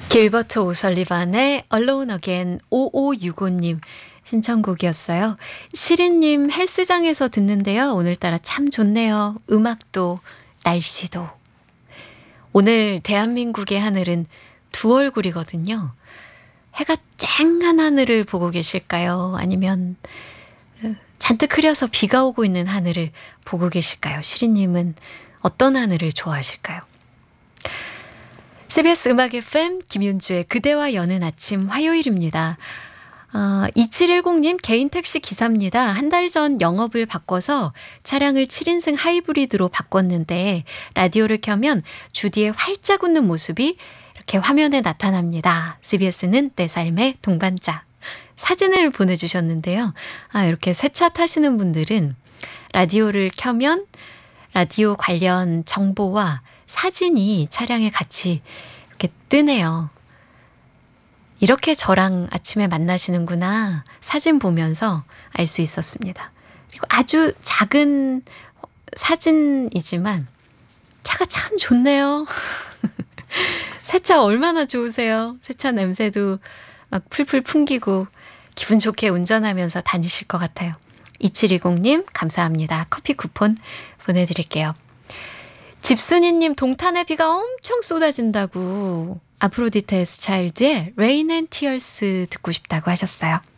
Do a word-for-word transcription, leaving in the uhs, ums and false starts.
길버트 오설리반의 Alone Again 오오육오님 신청곡이었어요. 시린님 헬스장에서 듣는데요. 오늘따라 참 좋네요. 음악도 날씨도. 오늘 대한민국의 하늘은 두 얼굴이거든요. 해가 쨍한 하늘을 보고 계실까요? 아니면 잔뜩 흐려서 비가 오고 있는 하늘을 보고 계실까요? 시린님은 어떤 하늘을 좋아하실까요? 씨비에스 음악 에프엠 김윤주의 그대와 여는 아침 화요일입니다. 어, 이칠일공님 개인 택시 기사입니다. 한 달 전 영업을 바꿔서 차량을 칠 인승 하이브리드로 바꿨는데 라디오를 켜면 주디의 활짝 웃는 모습이 이렇게 화면에 나타납니다. 씨비에스는 내 삶의 동반자. 사진을 보내주셨는데요. 아, 이렇게 새 차 타시는 분들은 라디오를 켜면 라디오 관련 정보와 사진이 차량에 같이 이렇게 뜨네요. 이렇게 저랑 아침에 만나시는구나 사진 보면서 알 수 있었습니다. 그리고 아주 작은 사진이지만 차가 참 좋네요. 새 차 얼마나 좋으세요? 새 차 냄새도 막 풀풀 풍기고 기분 좋게 운전하면서 다니실 것 같아요. 이칠이공님 감사합니다. 커피 쿠폰 보내드릴게요. 집순이님 동탄에 비가 엄청 쏟아진다고 아프로디테스 차일드의 Rain and Tears 듣고 싶다고 하셨어요.